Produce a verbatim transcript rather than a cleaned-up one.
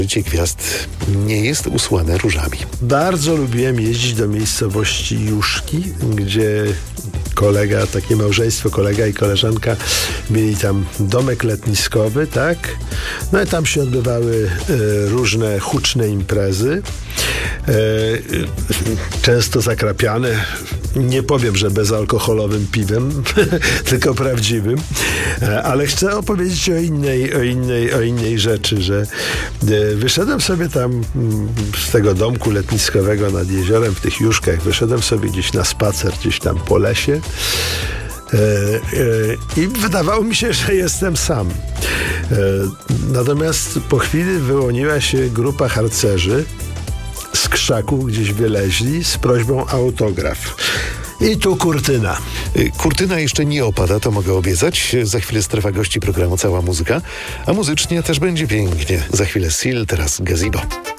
Życie gwiazd nie jest usłane różami. Bardzo lubiłem jeździć do miejscowości Juszki, gdzie kolega, takie małżeństwo, kolega i koleżanka mieli tam domek letniskowy, tak? No i tam się odbywały e, różne huczne imprezy, e, często zakrapiane, nie powiem, że bezalkoholowym piwem, tylko prawdziwym, e, ale chcę opowiedzieć o innej, o innej, o innej rzeczy, że e, wyszedłem sobie tam z tego domku letniskowego nad jeziorem w tych Juszkach, wyszedłem sobie gdzieś na spacer, gdzieś tam po lesie e, e, i wydawało mi się, że jestem sam. E, natomiast po chwili wyłoniła się grupa harcerzy z krzaku, gdzieś wyleźli z prośbą o autograf. I tu kurtyna. Kurtyna jeszcze nie opada, to mogę obiecać. Za chwilę strefa gości programu Cała Muzyka, a muzycznie też będzie pięknie. Za chwilę Seal, teraz Gazebo.